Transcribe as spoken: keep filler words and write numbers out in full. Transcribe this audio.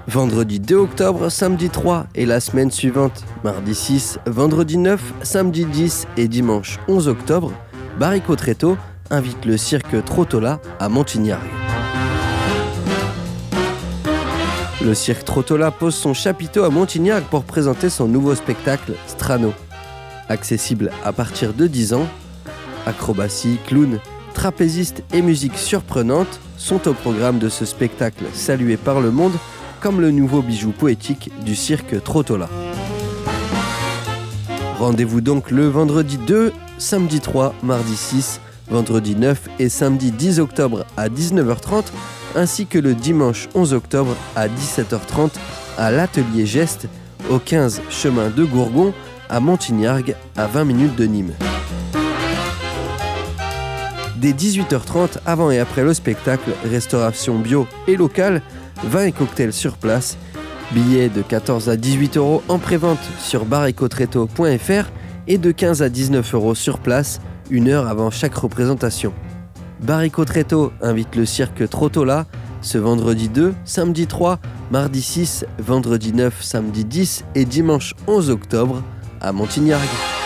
Vendredi deux octobre, samedi trois et la semaine suivante, mardi six, vendredi neuf, samedi dix et dimanche onze octobre, Baricotretto invite le cirque Trottola à Montignargues. Le cirque Trottola pose son chapiteau à Montignargues pour présenter son nouveau spectacle Strano. Accessible à partir de dix ans, acrobatie, clown, trapéziste et musique surprenante sont au programme de ce spectacle salué par le monde comme le nouveau bijou poétique du cirque Trottola. Rendez-vous donc le vendredi deux, samedi trois, mardi six, vendredi neuf et samedi dix octobre à dix-neuf heures trente, ainsi que le dimanche onze octobre à dix-sept heures trente à l'Atelier Geste, au quinze chemin de Gourgon, à Montignargues, à vingt minutes de Nîmes. Dès dix-huit heures trente, avant et après le spectacle, restauration bio et locale, vin et cocktails sur place, billets de quatorze à dix-huit euros en prévente sur baricotretto point f r et de quinze à dix-neuf euros sur place, une heure avant chaque représentation. Baricotretto invite le cirque Trottola ce vendredi deux, samedi trois, mardi six, vendredi neuf, samedi dix et dimanche onze octobre à Montignargues.